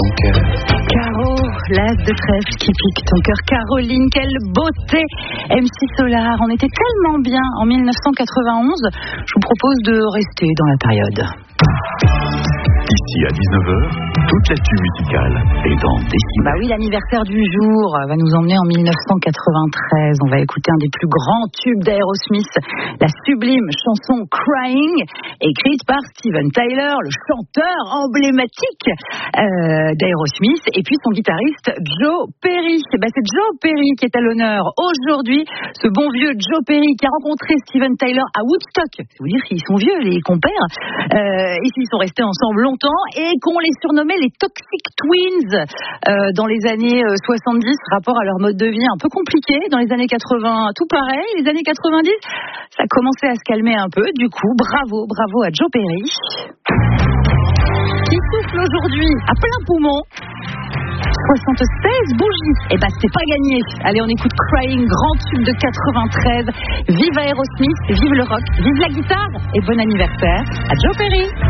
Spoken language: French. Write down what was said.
Caro, l'as de trèfle qui pique ton cœur. Caroline, quelle beauté. MC Solar, on était tellement bien en 1991. Je vous propose de rester dans la période. Ici à 19h, toute l'actu musicale est dans Décibel. Bah oui, l'anniversaire du jour va nous emmener en 1993. On va écouter un des plus grands tubes d'Aerosmith, la sublime chanson Crying, écrite par Steven Tyler, le chanteur emblématique d'Aerosmith, et puis son guitariste Joe Perry. Bah, c'est Joe Perry qui est à l'honneur aujourd'hui, ce bon vieux Joe Perry qui a rencontré Steven Tyler à Woodstock. C'est vous dire qu'ils sont vieux, les compères, et qu'ils sont restés ensemble longtemps, et qu'on les surnommait les Toxic Twins dans les années 70, rapport à leur mode de vie un peu compliqué. Dans les années 80, tout pareil. Les années 90, ça commençait à se calmer un peu. Du coup, bravo à Joe Perry, qui souffle aujourd'hui à plein poumon 76 bougies. Et bah, c'est pas gagné. Allez, on écoute Crying, grand tube de 93. Vive Aerosmith, vive le rock, vive la guitare, et bon anniversaire à Joe Perry.